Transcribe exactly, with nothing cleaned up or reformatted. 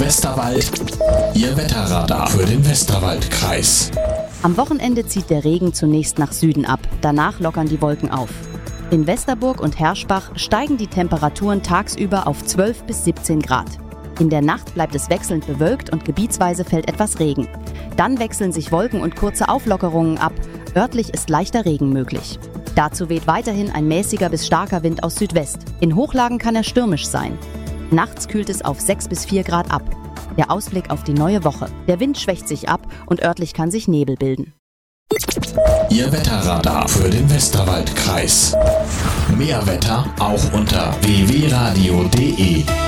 Westerwald, Ihr Wetterradar für den Westerwaldkreis. Am Wochenende zieht der Regen zunächst nach Süden ab, danach lockern die Wolken auf. In Westerburg und Herschbach steigen die Temperaturen tagsüber auf zwölf bis siebzehn Grad. In der Nacht bleibt es wechselnd bewölkt und gebietsweise fällt etwas Regen. Dann wechseln sich Wolken und kurze Auflockerungen ab. Örtlich ist leichter Regen möglich. Dazu weht weiterhin ein mäßiger bis starker Wind aus Südwest. In Hochlagen kann er stürmisch sein. Nachts kühlt es auf sechs bis vier Grad ab. Der Ausblick auf die neue Woche. Der Wind schwächt sich ab und örtlich kann sich Nebel bilden. Ihr Wetterradar für den Westerwaldkreis. Mehr Wetter auch unter w w w punkt radio punkt d e.